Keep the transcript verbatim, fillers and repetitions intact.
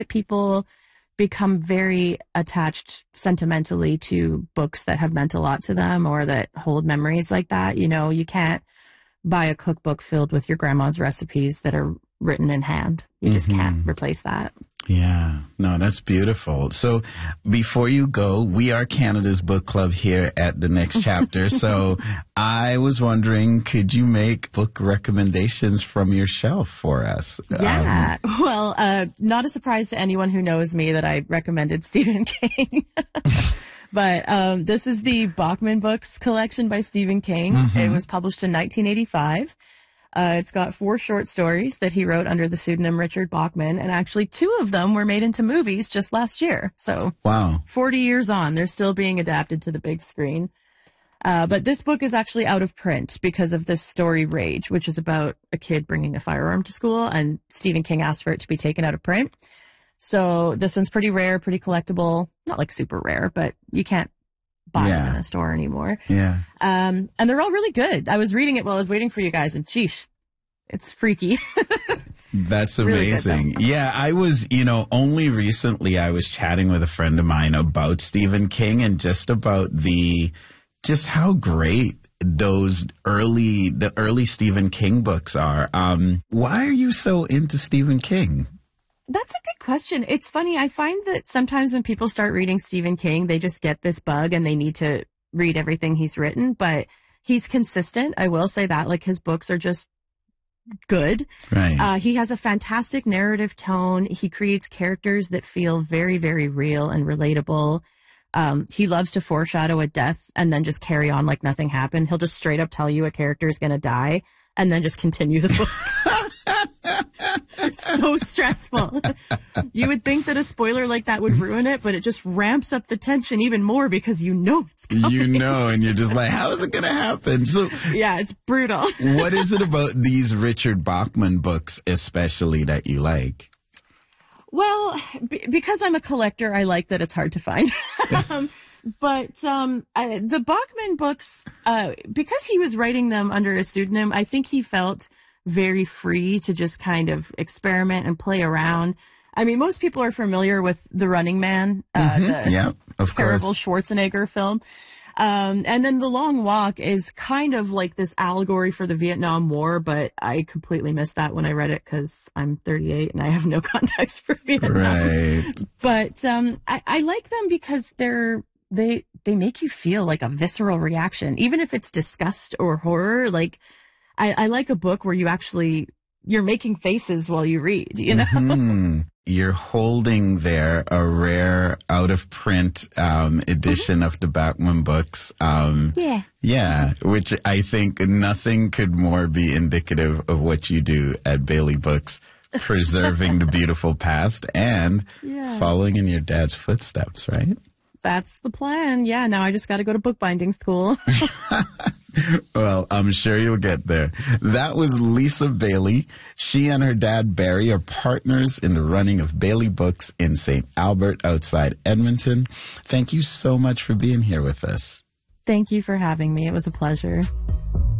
that people become very attached sentimentally to books that have meant a lot to them or that hold memories like that. You know, you can't buy a cookbook filled with your grandma's recipes that are written in hand. You just mm-hmm. can't replace that. Yeah, no, that's beautiful. So before you go, we are Canada's book club here at The Next Chapter. So I was wondering, could you make book recommendations from your shelf for us? Yeah. Um, well, uh, not a surprise to anyone who knows me that I recommended Stephen King. But um, this is the Bachman Books collection by Stephen King. Mm-hmm. It was published in nineteen eighty-five. Uh, it's got four short stories that he wrote under the pseudonym Richard Bachman, and actually two of them were made into movies just last year. So wow, forty years on, they're still being adapted to the big screen. Uh, but this book is actually out of print because of this story Rage, which is about a kid bringing a firearm to school, and Stephen King asked for it to be taken out of print. So this one's pretty rare, pretty collectible. Not like super rare, but you can't buy yeah. them in a store anymore. Yeah. Um, and they're all really good. I was reading it while I was waiting for you guys, and sheesh, it's freaky. That's amazing. Really good, yeah, I was, you know, only recently I was chatting with a friend of mine about Stephen King and just about the, just how great those early, the early Stephen King books are. Um, why are you so into Stephen King? That's a good question. It's funny. I find that sometimes when people start reading Stephen King, they just get this bug and they need to read everything he's written, but he's consistent. I will say that, like, his books are just good. Right. Uh, he has a fantastic narrative tone. He creates characters that feel very, very real and relatable. Um, he loves to foreshadow a death and then just carry on like nothing happened. He'll just straight up tell you a character is going to die and then just continue the book. It's so stressful. You would think that a spoiler like that would ruin it, but it just ramps up the tension even more because you know it's coming. You know, and you're just like, how is it going to happen? So yeah, it's brutal. What is it about these Richard Bachman books especially that you like? Well, b- because I'm a collector, I like that it's hard to find. um, but um, I, the Bachman books, uh, because he was writing them under a pseudonym, I think he felt very free to just kind of experiment and play around. I mean, most people are familiar with The Running Man, uh, mm-hmm. the yeah, of terrible course. Schwarzenegger film. Um, and then The Long Walk is kind of like this allegory for the Vietnam War, but I completely missed that when I read it because I'm thirty-eight and I have no context for Vietnam. Right. But um, I, I like them because they're they they make you feel like a visceral reaction, even if it's disgust or horror. Like I, I like a book where you actually you're making faces while you read. You know. Mm-hmm. You're holding there a rare out-of-print um, edition mm-hmm. of the Bachman books. Um, yeah. Yeah, which I think nothing could more be indicative of what you do at Bailey Books, preserving the beautiful past and yeah. following in your dad's footsteps, right? That's the plan. Yeah, now I just got to go to bookbinding school. Well, I'm sure you'll get there. That was Lisa Bailey. She and her dad, Barry, are partners in the running of Bailey Books in Saint Albert outside Edmonton. Thank you so much for being here with us. Thank you for having me. It was a pleasure.